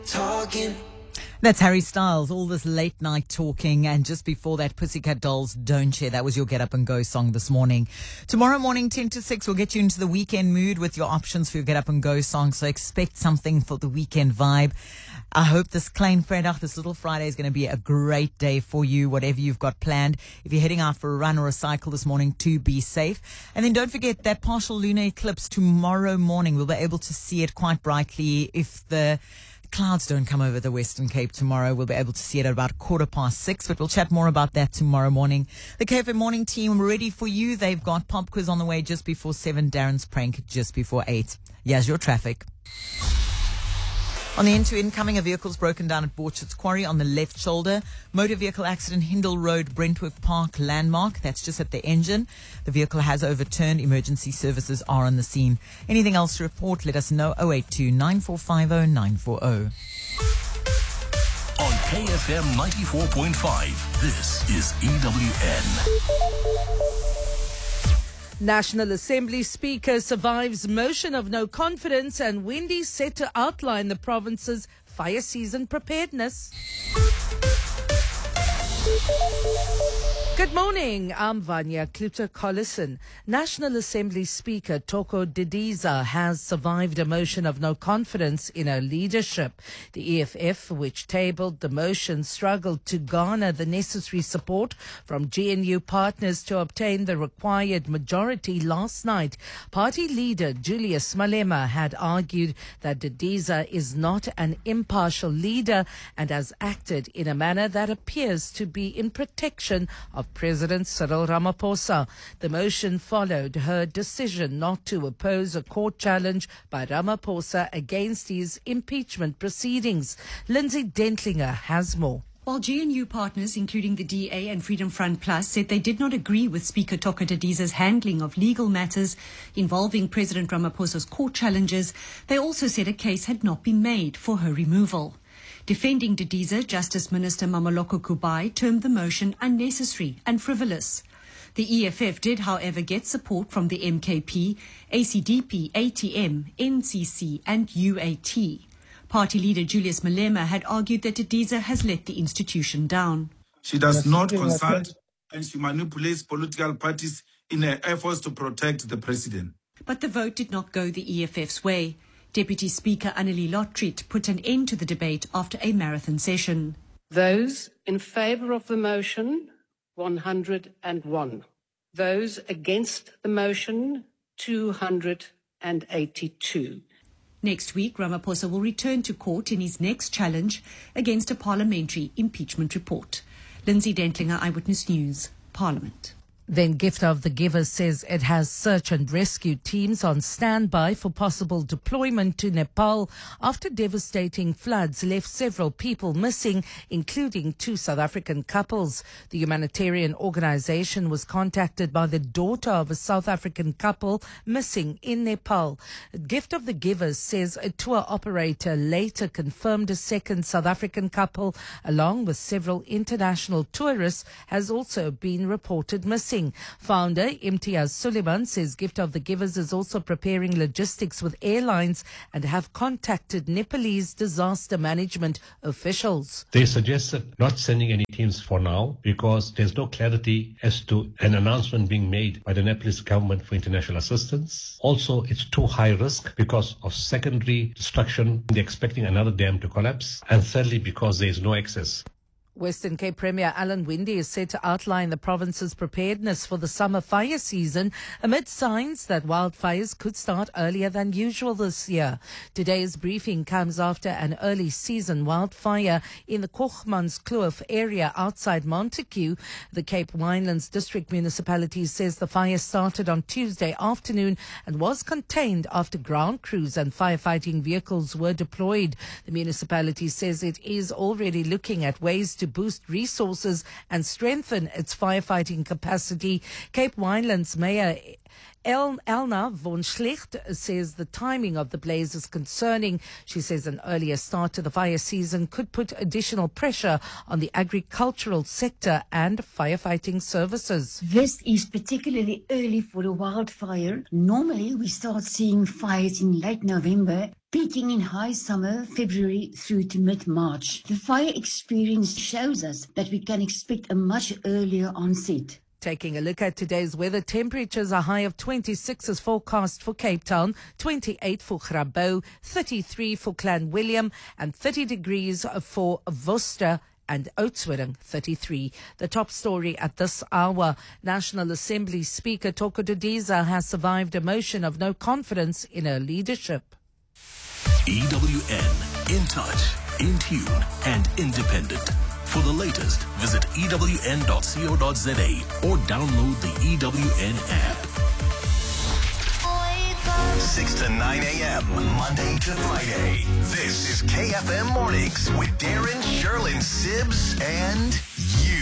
talking. That's Harry Styles, all this late night talking, and just before that, Pussycat Dolls, Don't Share. That was your Get Up and Go song this morning. Tomorrow morning, 10 to 6, we'll get you into the weekend mood with your options for your Get Up and Go song, so expect something for the weekend vibe. I hope this Klein Vrydag, this little Friday, is going to be a great day for you, whatever you've got planned. If you're heading out for a run or a cycle this morning, to be safe. And then don't forget that partial lunar eclipse tomorrow morning. We'll be able to see it quite brightly if the clouds don't come over the Western Cape tomorrow. We'll be able to see it at about 6:15, but we'll chat more about that tomorrow morning. The KFM morning team ready for you. They've got pop quiz on the way just before 7, Darren's prank just before 8. Here's your traffic. On the end-to-end coming, a vehicle's broken down at Borchards Quarry on the left shoulder. Motor vehicle accident, Hindle Road, Brentwood Park landmark. That's just at the engine. The vehicle has overturned. Emergency services are on the scene. Anything else to report, let us know. 082 9450 940. On KFM 94.5, this is EWN. National Assembly Speaker survives motion of no confidence, and Wendy set to outline the province's fire season preparedness. Good morning, I'm Vanya Kluter-Collison. National Assembly Speaker Thoko Didiza has survived a motion of no confidence in her leadership. The EFF, which tabled the motion, struggled to garner the necessary support from GNU partners to obtain the required majority last night. Party leader Julius Malema had argued that Didiza is not an impartial leader and has acted in a manner that appears to be in protection of President Cyril Ramaphosa. The motion followed her decision not to oppose a court challenge by Ramaphosa against his impeachment proceedings. Lindsay Dentlinger has more. While GNU partners, including the DA and Freedom Front Plus, said they did not agree with Speaker Thoko Didiza's handling of legal matters involving President Ramaphosa's court challenges, they also said a case had not been made for her removal. Defending Didiza, Justice Minister Mameloko Kubai termed the motion unnecessary and frivolous. The EFF did, however, get support from the MKP, ACDP, ATM, NCC and UAT. Party leader Julius Malema had argued that Didiza has let the institution down. She does not consult and she manipulates political parties in her efforts to protect the president. But the vote did not go the EFF's way. Deputy Speaker Annelie Lotriet put an end to the debate after a marathon session. Those in favour of the motion, 101. Those against the motion, 282. Next week, Ramaphosa will return to court in his next challenge against a parliamentary impeachment report. Lindsay Dentlinger, Eyewitness News, Parliament. Then Gift of the Giver says it has search and rescue teams on standby for possible deployment to Nepal after devastating floods left several people missing, including 2 South African couples. The humanitarian organization was contacted by the daughter of a South African couple missing in Nepal. Gift of the Giver says a tour operator later confirmed a second South African couple, along with several international tourists, has also been reported missing. Founder Imtiaz Suleiman says Gift of the Givers is also preparing logistics with airlines and have contacted Nepalese disaster management officials. They suggested not sending any teams for now because there's no clarity as to an announcement being made by the Nepalese government for international assistance. Also, it's too high risk because of secondary destruction. They're expecting another dam to collapse. And thirdly, because there is no access. Western Cape Premier Alan Winde is set to outline the province's preparedness for the summer fire season amid signs that wildfires could start earlier than usual this year. Today's briefing comes after an early season wildfire in the Kochmanskloof area outside Montague. The Cape Winelands District Municipality says the fire started on Tuesday afternoon and was contained after ground crews and firefighting vehicles were deployed. The municipality says it is already looking at ways to boost resources and strengthen its firefighting capacity. Cape Winelands Mayor Elna von Schlicht says the timing of the blaze is concerning. She says an earlier start to the fire season could put additional pressure on the agricultural sector and firefighting services. This is particularly early for a wildfire. Normally, we start seeing fires in late November, peaking in high summer, February through to mid-March. The fire experience shows us that we can expect a much earlier onset. Taking a look at today's weather, temperatures a high of 26 is forecast for Cape Town, 28 for Grabouw, 33 for Clanwilliam, and 30 degrees for Worcester and Oudtshoorn, 33. The top story at this hour, National Assembly Speaker Toko Didiza has survived a motion of no confidence in her leadership. EWN, in touch, in tune, and independent. For the latest, visit ewn.co.za or download the EWN app. 6 to 9 a.m., Monday to Friday. This is KFM Mornings with Darren, Sherlyn, Sibbs, and you.